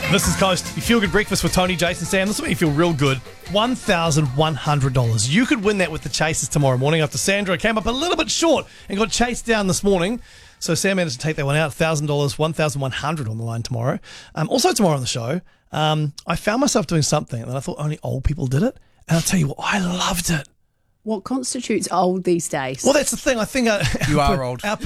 This is Coast. You feel good breakfast with Tony, Jason, Sam. This will make you feel real good. $1,100. You could win that with the Chasers tomorrow morning after Sandra came up a little bit short and got chased down this morning. So Sam managed to take that one out. $1,000, $1,100 on the line tomorrow. Also tomorrow on the show, I found myself doing something and I thought only old people did it. And I'll tell you what, I loved it. What constitutes old these days? Well, that's the thing. I think you are old. No,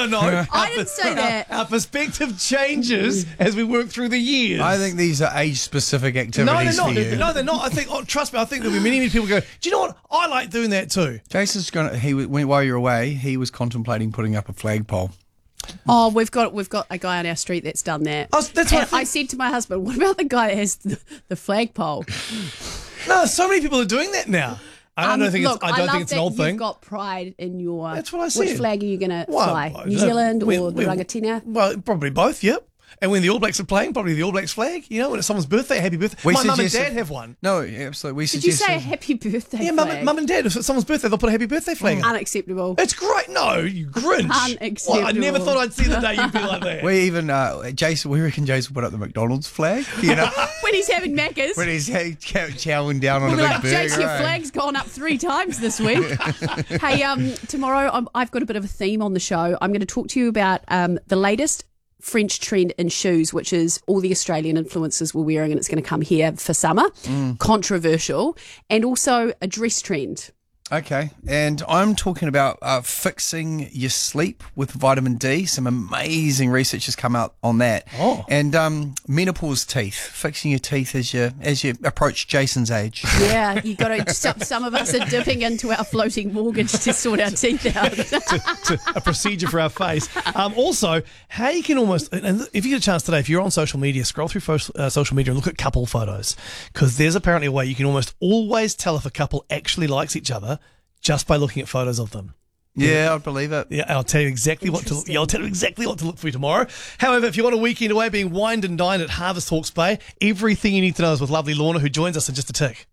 I didn't say that. Our perspective changes as we work through the years. I think these are age-specific activities for you. No, they're not. I think, trust me, I think there'll be many people go, do you know what? I like doing that too. Jason's while you're away, he was contemplating putting up a flagpole. Oh, we've got a guy on our street that's done that. That's what I said to my husband, what about the guy that has the flagpole? No, so many people are doing that now. I don't think it's an old thing. You've got pride in your... That's what I said. Which flag are you going to fly? New Zealand or the Rangatina? Well, probably both, yep. And when the All Blacks are playing, probably the All Blacks flag. You know, when it's someone's birthday, happy birthday. My mum and dad have one. No, absolutely. Did you say a happy birthday flag? Mum and dad, if it's someone's birthday, they'll put a happy birthday flag on. Unacceptable. It's great. No, you Grinch. Unacceptable. Well, I never thought I'd see the day you'd be like that. We reckon Jason put up the McDonald's flag, you know. When he's having Maccas. When he's chowing down on we'll a big like, burger. Jason, your flag's gone up 3 times this week. Hey, tomorrow I've got a bit of a theme on the show. I'm going to talk to you about the latest French trend in shoes, which is all the Australian influencers were wearing and it's going to come here for summer. Controversial. And also a dress trend. Okay, and I'm talking about fixing your sleep with vitamin D. Some amazing research has come out on that. Oh. And menopause teeth, fixing your teeth as you approach Jason's age. Yeah, you got to. Some of us are dipping into our floating mortgage to sort our teeth out. A procedure for our face. Also, how you can almost, and if you get a chance today, if you're on social media, scroll through social media and look at couple photos, because there's apparently a way you can almost always tell if a couple actually likes each other just by looking at photos of them. Yeah, I believe it. Yeah, I'll tell you exactly what to look. Yeah, I'll tell you exactly what to look for tomorrow. However, if you want a weekend away being wined and dined at Harvest Hawke's Bay, everything you need to know is with lovely Lorna, who joins us in just a tick.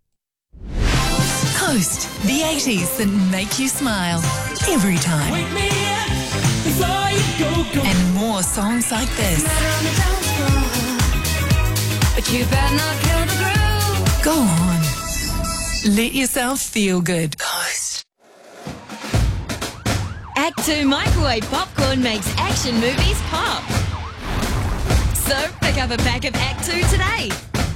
Coast, the 80s that make you smile every time. Wake me up before you go. And more songs like this. But you better not kill the groove. Go on. Let yourself feel good. Coast. Act 2 microwave popcorn makes action movies pop. So pick up a pack of Act 2 today.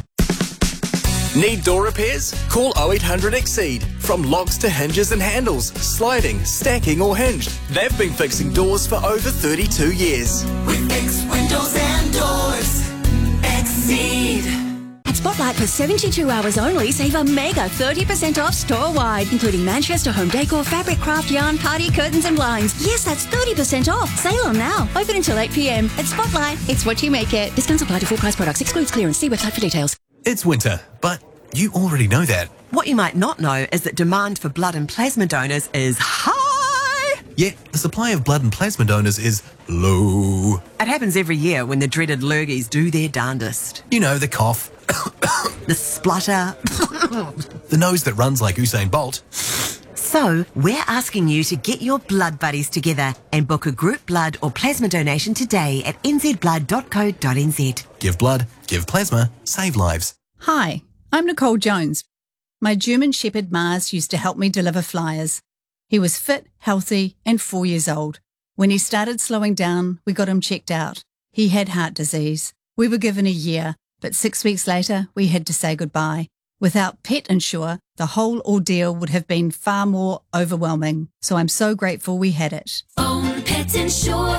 Need door repairs? Call 0800 Exceed. From locks to hinges and handles, sliding, stacking or hinged, they've been fixing doors for over 32 years. We fix windows and doors. Exceed. At Spotlight for 72 hours only, save a mega 30% off store-wide, including Manchester home decor, fabric, craft, yarn, party, curtains and blinds. Yes, that's 30% off. Sale on now. Open until 8 p.m. At Spotlight, it's what you make it. Discounts apply to full price products. Excludes clearance. See website for details. It's winter, but you already know that. What you might not know is that demand for blood and plasma donors is high. Yet the supply of blood and plasma donors is low. It happens every year when the dreaded lurgies do their darndest. You know, the cough. The splutter. The nose that runs like Usain Bolt. So, we're asking you to get your blood buddies together and book a group blood or plasma donation today at nzblood.co.nz. Give blood, give plasma, save lives. Hi, I'm Nicole Jones. My German Shepherd Mars used to help me deliver flyers. He was fit, healthy, and 4 years old. When he started slowing down, we got him checked out. He had heart disease. We were given a year, but 6 weeks later, we had to say goodbye. Without Pet Insure, the whole ordeal would have been far more overwhelming. So I'm so grateful we had it. Phone Pet Insure.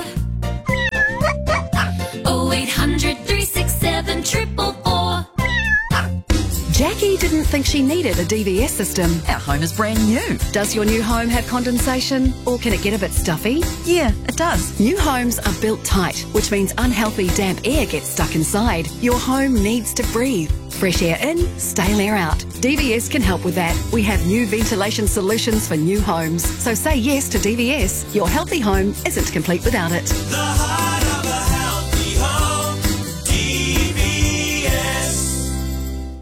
0800 367 444. Jackie didn't think she needed a DVS system. Our home is brand new. Does your new home have condensation, or can it get a bit stuffy? Yeah, it does. New homes are built tight, which means unhealthy damp air gets stuck inside. Your home needs to breathe. Fresh air in, stale air out. DVS can help with that. We have new ventilation solutions for new homes. So say yes to DVS. Your healthy home isn't complete without it. The heart of a healthy home. DVS.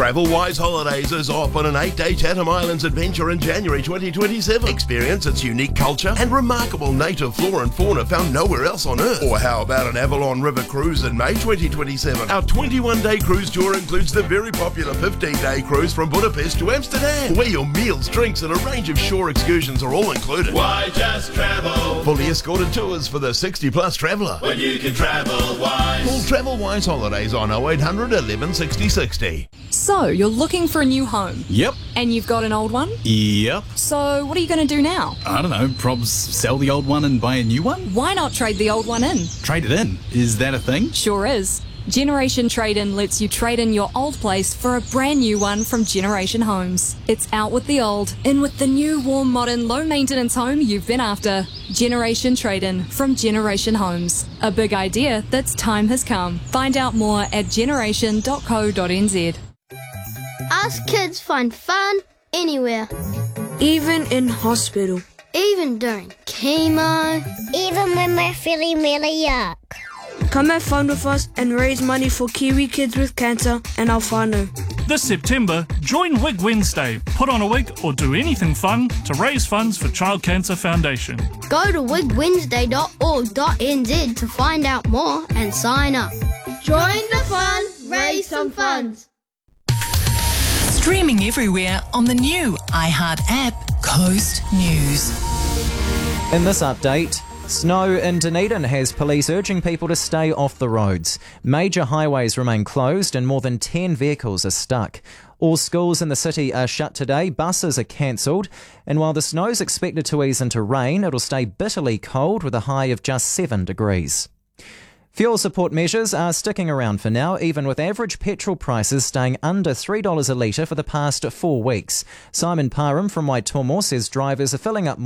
Travel-Wise Holidays is off on an 8-day Chatham Islands adventure in January 2027. Experience its unique culture and remarkable native flora and fauna found nowhere else on Earth. Or how about an Avalon River cruise in May 2027? Our 21-day cruise tour includes the very popular 15-day cruise from Budapest to Amsterdam, where your meals, drinks and a range of shore excursions are all included. Why just travel? Fully escorted tours for the 60-plus traveller. When you can travel wise. Call Travel-Wise Holidays on 0800 11 60 60. So, you're looking for a new home? Yep. And you've got an old one? Yep. So, what are you going to do now? I don't know, probs sell the old one and buy a new one? Why not trade the old one in? Trade it in? Is that a thing? Sure is. Generation Trade-In lets you trade in your old place for a brand new one from Generation Homes. It's out with the old, in with the new, warm, modern, low-maintenance home you've been after. Generation Trade-In from Generation Homes. A big idea that's time has come. Find out more at generation.co.nz. Us kids find fun anywhere. Even in hospital. Even during chemo. Even when we're feeling really yuck. Come have fun with us and raise money for Kiwi kids with cancer and our whānau. This September, join Wig Wednesday. Put on a wig or do anything fun to raise funds for Child Cancer Foundation. Go to wigwednesday.org.nz to find out more and sign up. Join the fun, raise some funds. Streaming everywhere on the new iHeart app, Coast News. In this update, snow in Dunedin has police urging people to stay off the roads. Major highways remain closed and more than 10 vehicles are stuck. All schools in the city are shut today, buses are cancelled, and while the snow's expected to ease into rain, it'll stay bitterly cold with a high of just 7 degrees. Fuel support measures are sticking around for now, even with average petrol prices staying under $3 a litre for the past 4 weeks. Simon Parham from Waitomo says drivers are filling up more